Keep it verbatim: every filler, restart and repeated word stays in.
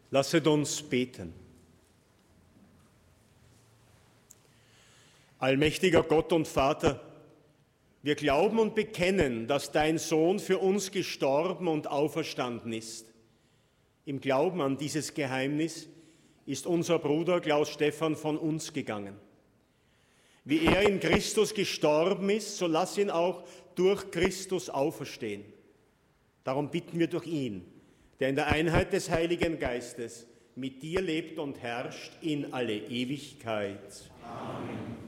Lasset uns beten. Allmächtiger Gott und Vater, wir glauben und bekennen, dass dein Sohn für uns gestorben und auferstanden ist. Im Glauben an dieses Geheimnis ist unser Bruder Klaus Stephan von uns gegangen. Wie er in Christus gestorben ist, so lass ihn auch durch Christus auferstehen. Darum bitten wir durch ihn, der in der Einheit des Heiligen Geistes mit dir lebt und herrscht in alle Ewigkeit. Amen.